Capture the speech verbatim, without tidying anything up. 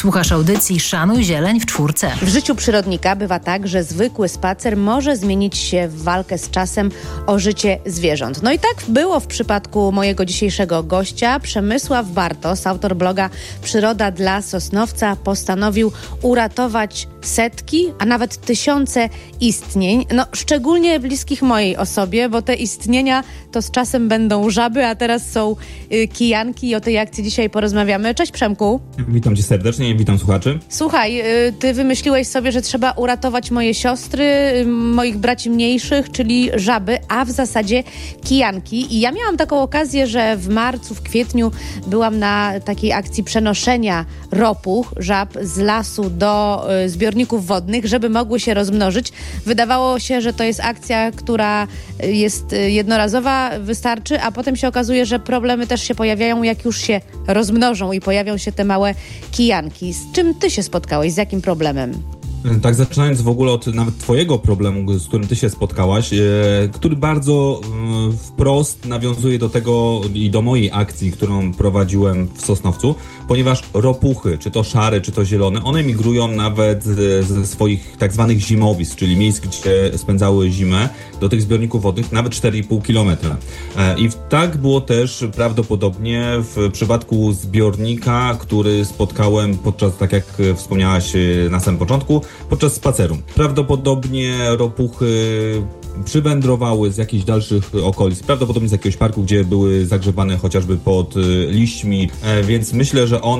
Słuchasz audycji Szanuj Zieleń w czwórce. W życiu przyrodnika bywa tak, że zwykły spacer może zmienić się w walkę z czasem o życie zwierząt. No i tak było w przypadku mojego dzisiejszego gościa. Przemysław Bartos, autor bloga Przyroda dla Sosnowca, postanowił uratować setki, a nawet tysiące istnień. No, szczególnie bliskich mojej osobie, bo te istnienia to z czasem będą żaby, a teraz są y, kijanki i o tej akcji dzisiaj porozmawiamy. Cześć Przemku. Witam cię serdecznie, witam słuchaczy. Słuchaj, y, ty wymyśliłeś sobie, że trzeba uratować moje siostry, y, moich braci mniejszych, czyli żaby, a w zasadzie kijanki. I ja miałam taką okazję, że w marcu, w kwietniu byłam na takiej akcji przenoszenia ropuch, żab z lasu do y, zbiorników wodnych, żeby mogły się rozmnożyć. Wydawało się, że to jest akcja, która jest jednorazowa, wystarczy, a potem się okazuje, że problemy też się pojawiają, jak już się rozmnożą i pojawią się te małe kijanki. Z czym ty się spotkałeś? Z jakim problemem? Tak, zaczynając w ogóle od nawet twojego problemu, z którym ty się spotkałaś, e, który bardzo e, wprost nawiązuje do tego i do mojej akcji, którą prowadziłem w Sosnowcu, ponieważ ropuchy, czy to szare, czy to zielone, one migrują nawet ze, ze swoich tak zwanych zimowisk, czyli miejsc, gdzie spędzały zimę, do tych zbiorników wodnych nawet cztery i pół kilometra. E, I tak było też prawdopodobnie w przypadku zbiornika, który spotkałem podczas, tak jak wspomniałaś na samym początku, podczas spaceru. Prawdopodobnie ropuchy przywędrowały z jakichś dalszych okolic, prawdopodobnie z jakiegoś parku, gdzie były zagrzebane chociażby pod liśćmi, więc myślę, że one